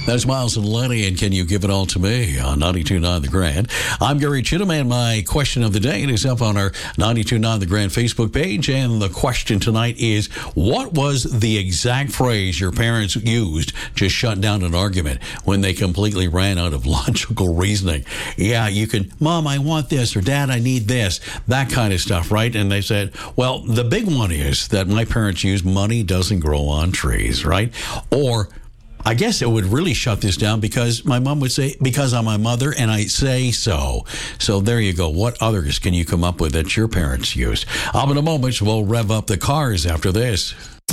That's Miles and Lenny, and Can You Give It All to Me on 92.9 The Grand. I'm Gary Chittum, and my question of the day is up on our 92.9 The Grand Facebook page, and the question tonight is, what was the exact phrase your parents used to shut down an argument when they completely ran out of logical reasoning? Yeah, you can, Mom, I want this, or Dad, I need this, that kind of stuff, right? And they said, well, the big one is that my parents use money doesn't grow on trees, right? Or I guess it would really shut this down because my mom would say, because I'm my mother and I say so. So there you go. What others can you come up with that your parents used? In a moment, we'll rev up the cars after this.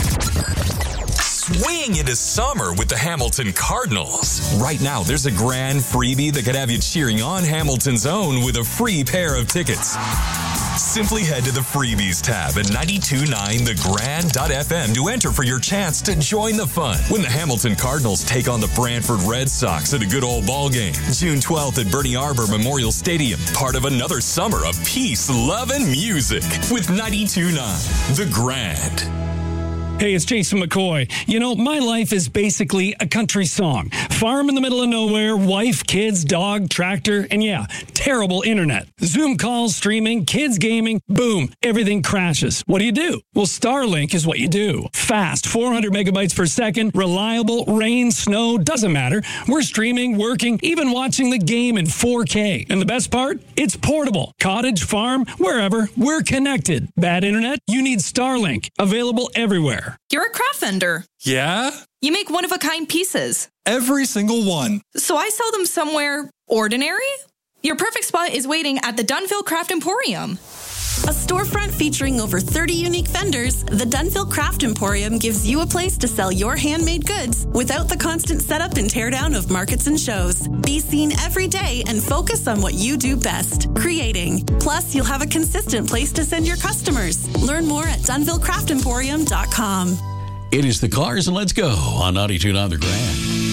Swing into summer with the Hamilton Cardinals. Right now, there's a grand freebie that could have you cheering on Hamilton's own with a free pair of tickets. Simply head to the Freebies tab at 929thegrand.fm to enter for your chance to join the fun when the Hamilton Cardinals take on the Brantford Red Sox at a good old ball game. June 12th at Bernie Arbor Memorial Stadium, part of another summer of peace, love, and music with 92.9 The Grand. Hey, it's Jason McCoy. You know, my life is basically a country song. Farm in the middle of nowhere, wife, kids, dog, tractor, and yeah, terrible internet. Zoom calls, streaming, kids gaming, boom, everything crashes. What do? Well, Starlink is what you do. Fast, 400 megabytes per second, reliable, rain, snow, doesn't matter. We're streaming, working, even watching the game in 4K. And the best part? It's portable. Cottage, farm, wherever, we're connected. Bad internet? You need Starlink. Available everywhere. You're a craft vendor. Yeah? You make one-of-a-kind pieces. Every single one. So I sell them somewhere ordinary? Your perfect spot is waiting at the Dunville Craft Emporium. A storefront featuring over 30 unique vendors, the Dunville Craft Emporium gives you a place to sell your handmade goods without the constant setup and teardown of markets and shows. Be seen every day and focus on what you do best, creating. Plus, you'll have a consistent place to send your customers. Learn more at DunvilleCraftEmporium.com. It is the Cars, and let's go on 92.9 The Grand.